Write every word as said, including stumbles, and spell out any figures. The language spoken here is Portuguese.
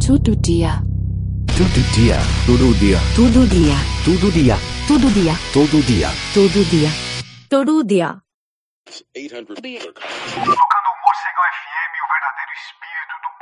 Todo dia. Todo dia. Todo dia. Todo dia. Todo dia. Todo dia. Todo dia. Todo dia. Todo dia. oitocentos B. Tocando o Morcegão F M, o verdadeiro espírito